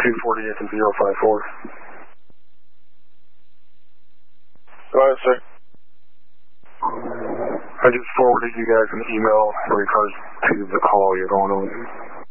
248 and 054. Go ahead, sir. I just forwarded you guys an email in regards to the call you're going on.